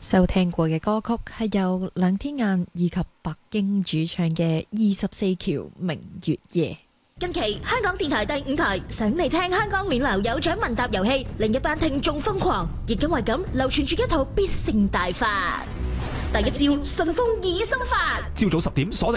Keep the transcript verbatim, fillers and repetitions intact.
收聽過嘅歌曲係由梁天雁以及白京主唱嘅《二十四橋明月夜》。 近期香港電台第五台想嚟聽香港暖流有獎問答遊戲，另一班聽眾瘋狂，亦因為咁流傳住一套必勝大法。第一招順風耳心法， 朝早十點鎖定